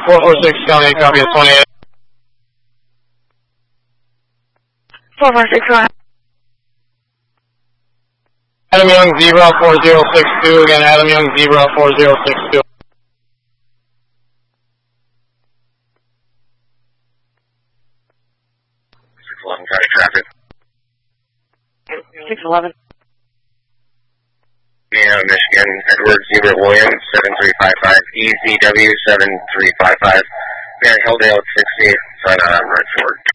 446 County, copy of 28. 446, go ahead. Adam Young, Zebra 4062, again, Adam Young, Zebra 4062. 611 County traffic. 611. Indiana, Michigan, Edward Zebra Williams, 7355, EZW 7355. Mary Hilldale at 60, sign out on Red Ford.